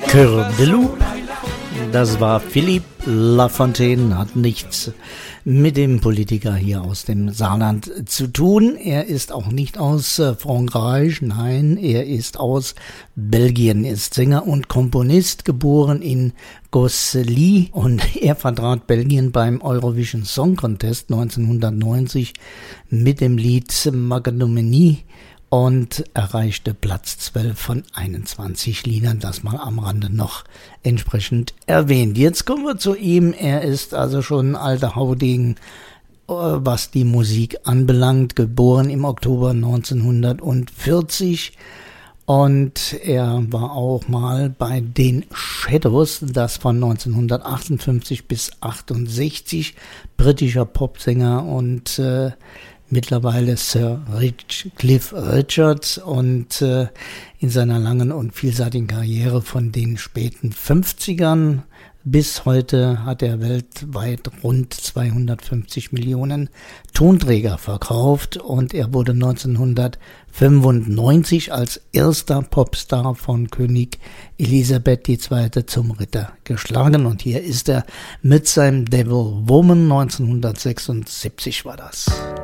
Cœur de Loup. Das war Philippe Lafontaine, hat nichts mit dem Politiker hier aus dem Saarland zu tun. Er ist auch nicht aus Frankreich, nein, er ist aus Belgien, ist Sänger und Komponist, geboren in Gosselies, und er vertrat Belgien beim Eurovision Song Contest 1990 mit dem Lied Magadamini und erreichte Platz 12 von 21 Liedern, das mal am Rande noch entsprechend erwähnt. Jetzt kommen wir zu ihm. Er ist also schon ein alter Haudegen, was die Musik anbelangt, geboren im Oktober 1940. Und er war auch mal bei den Shadows, das von 1958 bis 68, britischer Popsänger und mittlerweile Sir Cliff Richard, und in seiner langen und vielseitigen Karriere von den späten 50ern bis heute hat er weltweit rund 250 Millionen Tonträger verkauft, und er wurde 1995 als erster Popstar von König Elisabeth II. Zum Ritter geschlagen, und hier ist er mit seinem Devil Woman, 1976 war das.